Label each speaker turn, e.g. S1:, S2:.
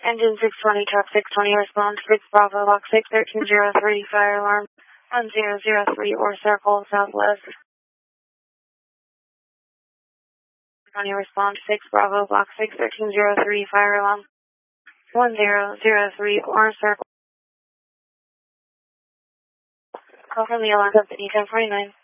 S1: Engine 620, truck 620, respond 6 Bravo, Lock 6, 1303, fire alarm 1003 or circle southwest. 20, respond 6 Bravo, Block 6, 1303, fire alarm 1003 or circle. Call from the alarm company 1049.